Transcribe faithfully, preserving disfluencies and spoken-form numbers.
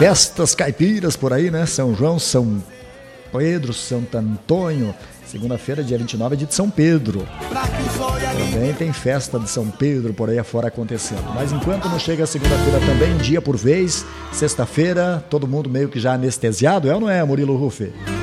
festas caipiras por aí, né? São João, São Pedro, Santo Antônio. Segunda-feira, dia vinte e nove, é dia de São Pedro. Também tem festa de São Pedro por aí afora acontecendo. Mas enquanto não chega a segunda-feira também, um dia por vez, sexta-feira, todo mundo meio que já anestesiado, é ou não é, Murilo Ruff?